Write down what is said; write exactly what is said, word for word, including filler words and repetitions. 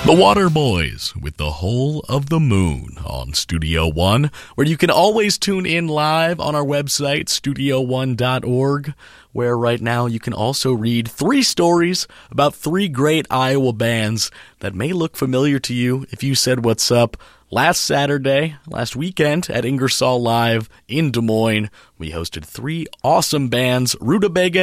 The Water Boys with The Hole of the Moon on Studio One, where you can always tune in live on our website, studio one dot org, where right now you can also read three stories about three great Iowa bands that may look familiar to you if you said what's up. Last Saturday, last weekend at Ingersoll Live in Des Moines, we hosted three awesome bands, Rutabaga